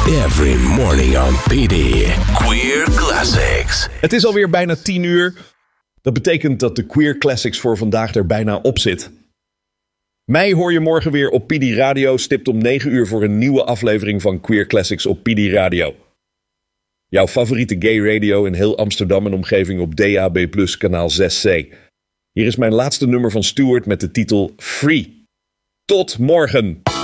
Every morning on PD. Queer Classics. Het is alweer bijna 10 uur. Dat betekent dat de Queer Classics voor vandaag er bijna op zit. Mij hoor je morgen weer op PD Radio, stipt om 9 uur voor een nieuwe aflevering van Queer Classics op PD Radio. Jouw favoriete gay radio in heel Amsterdam en omgeving op DAB+, kanaal 6C. Hier is mijn laatste nummer van Stuart met de titel Free. Tot morgen!